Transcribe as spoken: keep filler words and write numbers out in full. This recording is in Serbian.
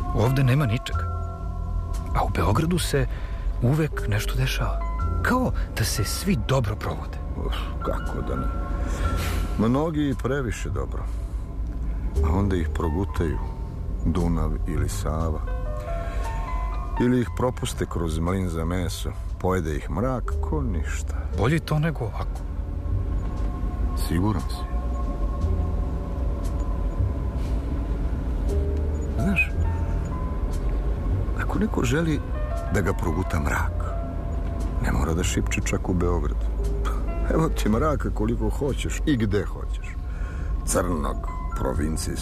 Ovde nema ničega. A u Beogradu se uvek nešto dešava. Kao da se svi dobro provode. Uf, kako da ne. Mnogi i previše dobro. A onda ih progutaju Dunav ili Sava. Ili ih propuste kroz mlin za meso. Pojede ih mrak ko ništa. Bolje to nego ovako. Siguran si? Znaš, ako neko želi da ga proguta mrak, ne mora da šipče čak u Beogradu. Evo ti mraka koliko hoćeš i gde hoćeš. Crnog, provincijskog.